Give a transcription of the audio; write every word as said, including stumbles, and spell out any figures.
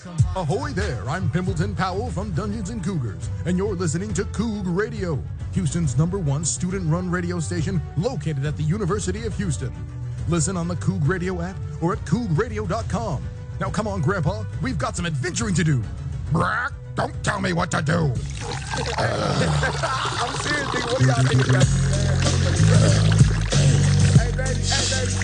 Ahoy there, I'm Pimbleton Powell from Dungeons and Cougars, and you're listening to Coug Radio, Houston's number one student-run radio station located at the University of Houston. Listen on the Coug Radio app or at coug radio dot com. Now come on, Grandpa, we've got some adventuring to do. Brock, don't tell me what to do. I'm serious, nigga. What do y'all think about